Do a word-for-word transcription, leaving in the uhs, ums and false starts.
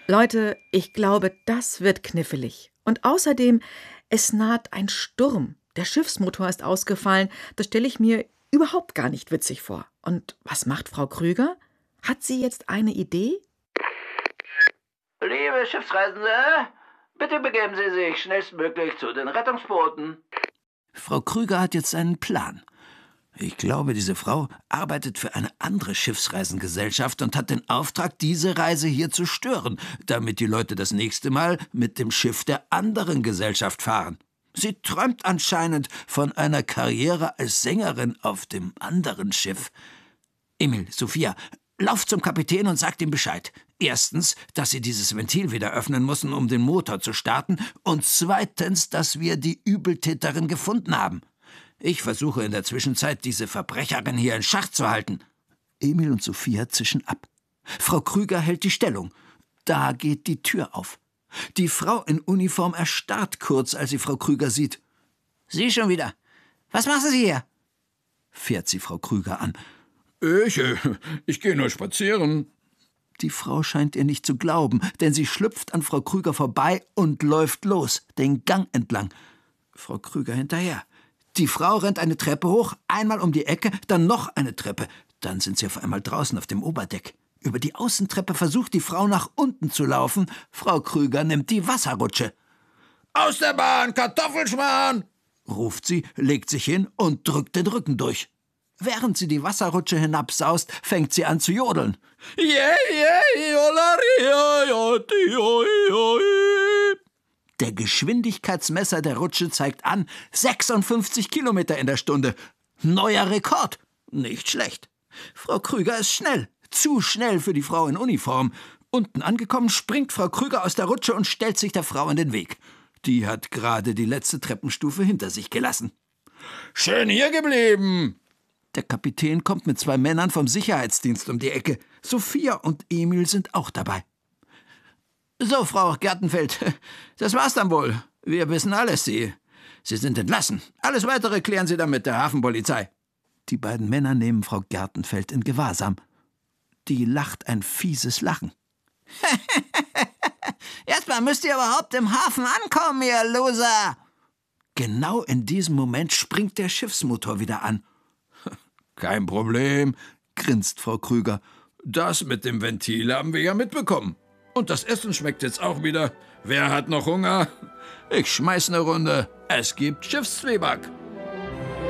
Leute, ich glaube, das wird knifflig. Und außerdem, es naht ein Sturm. Der Schiffsmotor ist ausgefallen. Das stelle ich mir überhaupt gar nicht witzig vor. Und was macht Frau Krüger? Hat sie jetzt eine Idee? Liebe Schiffsreisende, bitte begeben Sie sich schnellstmöglich zu den Rettungsbooten. Frau Krüger hat jetzt einen Plan. Ich glaube, diese Frau arbeitet für eine andere Schiffsreisengesellschaft und hat den Auftrag, diese Reise hier zu stören, damit die Leute das nächste Mal mit dem Schiff der anderen Gesellschaft fahren. Sie träumt anscheinend von einer Karriere als Sängerin auf dem anderen Schiff. Emil, Sophia, lauft zum Kapitän und sagt ihm Bescheid. Erstens, dass sie dieses Ventil wieder öffnen müssen, um den Motor zu starten. Und zweitens, dass wir die Übeltäterin gefunden haben. Ich versuche in der Zwischenzeit, diese Verbrecherin hier in Schach zu halten. Emil und Sophia zischen ab. Frau Krüger hält die Stellung. Da geht die Tür auf. Die Frau in Uniform erstarrt kurz, als sie Frau Krüger sieht. Sie schon wieder. Was machen Sie hier? Fährt sie Frau Krüger an. Ich, äh, ich gehe nur spazieren. Die Frau scheint ihr nicht zu glauben, denn sie schlüpft an Frau Krüger vorbei und läuft los, den Gang entlang. Frau Krüger hinterher. Die Frau rennt eine Treppe hoch, einmal um die Ecke, dann noch eine Treppe. Dann sind sie auf einmal draußen auf dem Oberdeck. Über die Außentreppe versucht die Frau nach unten zu laufen. Frau Krüger nimmt die Wasserrutsche. »Aus der Bahn, Kartoffelschmarrn!« ruft sie, legt sich hin und drückt den Rücken durch. Während sie die Wasserrutsche hinabsaust, fängt sie an zu jodeln. Yeah, yeah, jolaria, joti, oi, oi. Der Geschwindigkeitsmesser der Rutsche zeigt an sechsundfünfzig Kilometer in der Stunde. Neuer Rekord. Nicht schlecht. Frau Krüger ist schnell. Zu schnell für die Frau in Uniform. Unten angekommen, springt Frau Krüger aus der Rutsche und stellt sich der Frau in den Weg. Die hat gerade die letzte Treppenstufe hinter sich gelassen. Schön hier geblieben. Der Kapitän kommt mit zwei Männern vom Sicherheitsdienst um die Ecke. Sophia und Emil sind auch dabei. So, Frau Gertenfeld, das war's dann wohl. Wir wissen alles. Sie, Sie sind entlassen. Alles Weitere klären Sie dann mit der Hafenpolizei. Die beiden Männer nehmen Frau Gertenfeld in Gewahrsam. Die lacht ein fieses Lachen. Erstmal müsst ihr überhaupt im Hafen ankommen, ihr Loser. Genau in diesem Moment springt der Schiffsmotor wieder an. Kein Problem, grinst Frau Krüger. Das mit dem Ventil haben wir ja mitbekommen. Und das Essen schmeckt jetzt auch wieder. Wer hat noch Hunger? Ich schmeiß eine Runde. Es gibt Schiffszwieback.